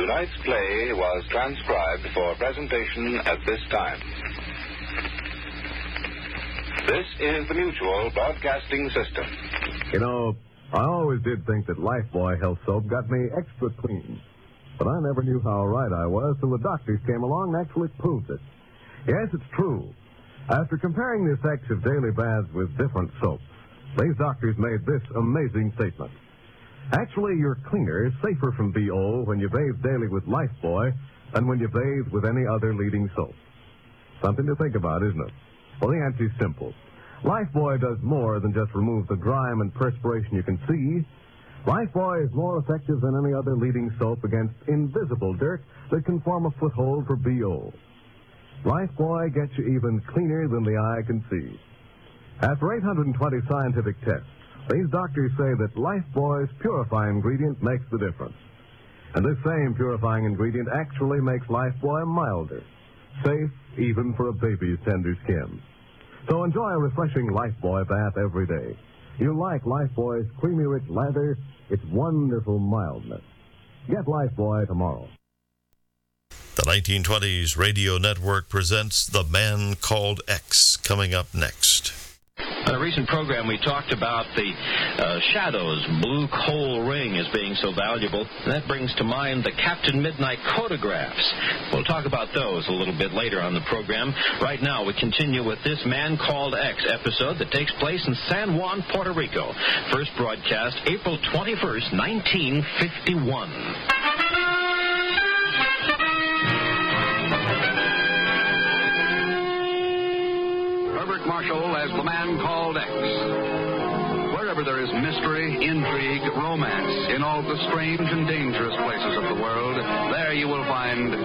Tonight's play was transcribed for presentation at this time. This is the Mutual Broadcasting System. You know, I always did think that Lifebuoy Health Soap got me extra clean. But I never knew how right I was till the doctors came along and actually proved it. Yes, it's true. After comparing the effects of daily baths with different soaps, these doctors made this amazing statement. Actually, you're cleaner, safer from BO when you bathe daily with Lifebuoy than when you bathe with any other leading soap. Something to think about, isn't it? Well, the answer's simple. Lifebuoy does more than just remove the grime and perspiration you can see. Lifebuoy is more effective than any other leading soap against invisible dirt that can form a foothold for BO. Lifebuoy gets you even cleaner than the eye can see. After 820 scientific tests, these doctors say that Lifebuoy's purifying ingredient makes the difference. And this same purifying ingredient actually makes Lifebuoy milder, safe even for a baby's tender skin. So enjoy a refreshing Lifebuoy bath every day. You'll like Lifebuoy's creamy rich lather, its wonderful mildness. Get Lifebuoy tomorrow. The 1920s Radio Network presents The Man Called X, coming up next. On a recent program, we talked about the Shadow's blue coal ring as being so valuable. That brings to mind the Captain Midnight photographs. We'll talk about those a little bit later on the program. Right now, we continue with this Man Called X episode that takes place in San Juan, Puerto Rico. First broadcast April 21st, 1951. Marshall as the Man Called X. Wherever there is mystery, intrigue, romance, in all the strange and dangerous places of the world, there you will find